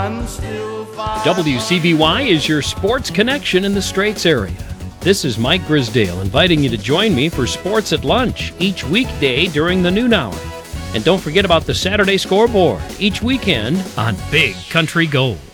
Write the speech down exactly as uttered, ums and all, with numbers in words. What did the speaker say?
I'm still fine. W C B Y is your sports connection in the Straits area. This is Mike Grisdale inviting you to join me for Sports at Lunch each weekday during the noon hour. And don't forget about the Saturday scoreboard each weekend on Big Country Gold.